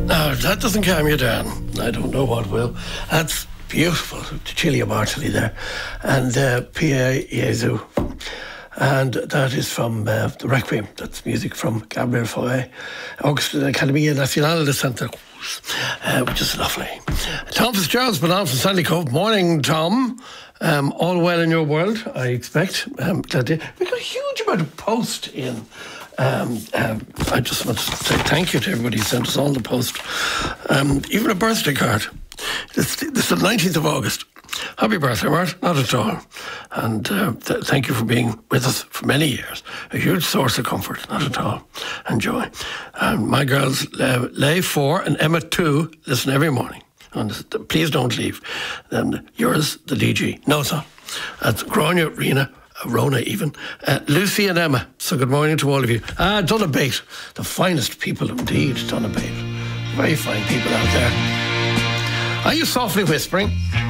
Now, that doesn't calm you down. I don't know what will. That's beautiful. Chilia Bartley there. And Pia Jesu. And that is from the Requiem. That's music from Gabriel Fauré. Orchestra de l'Académie Nationale de Santa Cruz, which is lovely. Tom Fitzgerald's been on from Sandy Cove. Morning, Tom. All well in your world, I expect. We've got a huge amount of post in. I just want to say thank you to everybody who sent us all the post. Even a birthday card. This is the 19th of August. Happy birthday, Mart. Not at all. And thank you for being with us for many years. A huge source of comfort. Not at all. And joy. My girls, Leigh 4 and Emma 2, listen every morning. And please don't leave. Then yours, the DG. No, son. That's Grania, Rona even. Lucy and Emma. So good morning to all of you. Donabate. The finest people indeed, Donabate. Very fine people out there. Are you softly whispering?